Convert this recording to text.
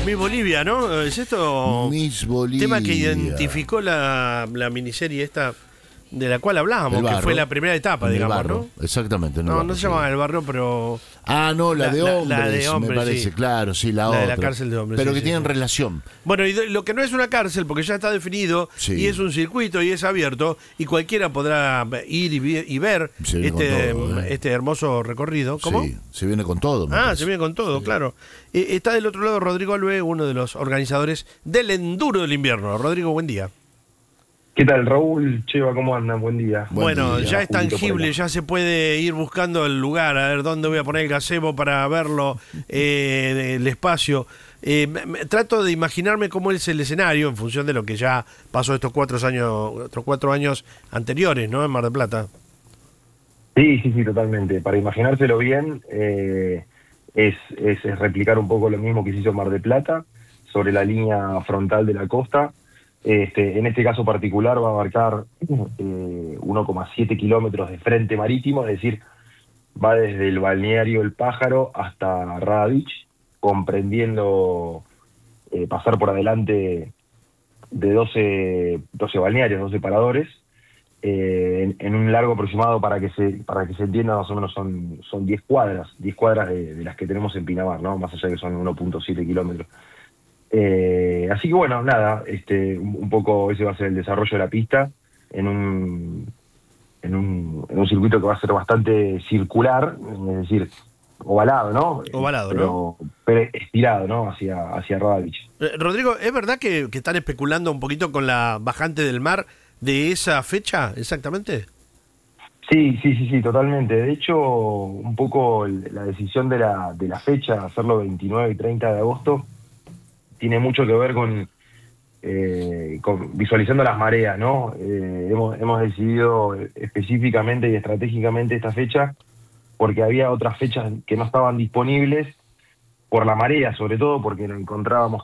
Miss Bolivia, ¿no? ¿Es esto? Miss Bolivia. Tema que identificó la miniserie esta de la cual hablábamos, que fue la primera etapa, digamos, ¿no? Exactamente. No se llamaba El Barrio, pero... Ah, no, la de hombres, la de hombres, me parece, sí. claro, sí, la otra. De la cárcel de hombres. Pero sí, que tienen relación. Bueno, y lo que no es una cárcel, porque ya está definido, y es un circuito y es abierto, y cualquiera podrá ir y ver este hermoso recorrido. ¿Cómo? Sí, se viene con todo. Se viene con todo, claro. Está del otro lado Rodrigo Alve, uno de los organizadores del Enduro del Invierno. Rodrigo, buen día. ¿Qué tal, Raúl? Cheva, ¿cómo andan? Buen día. Bueno, día. ya es tangible, ya se puede ir buscando el lugar, a ver dónde voy a poner el gazebo para verlo, el espacio. Trato de imaginarme cómo es el escenario en función de lo que ya pasó estos 4 años anteriores, ¿no? En Mar del Plata. Sí, totalmente. Para imaginárselo bien, es replicar un poco lo mismo que se hizo en Mar del Plata, sobre la línea frontal de la costa. En este caso particular va a abarcar 1,7 kilómetros de frente marítimo, es decir, va desde el balneario El Pájaro hasta Rada Beach, comprendiendo pasar por adelante de 12 balnearios, 12 paradores, en un largo aproximado, para que se entienda, más o menos son 10 cuadras de las que tenemos en Pinamar, ¿no? Más allá que son 1,7 kilómetros. Así que bueno, nada, un poco ese va a ser el desarrollo de la pista en un circuito que va a ser bastante circular, es decir, ovalado, ¿no? Pero estirado, ¿no? Hacia Rada Beach. Rodrigo, ¿es verdad que están especulando un poquito con la bajante del mar de esa fecha, exactamente? Sí, totalmente. De hecho, un poco la decisión de la fecha, hacerlo 29 y 30 de agosto, tiene mucho que ver con visualizando las mareas, ¿no? Hemos decidido específicamente y estratégicamente esta fecha porque había otras fechas que no estaban disponibles por la marea, sobre todo porque nos encontrábamos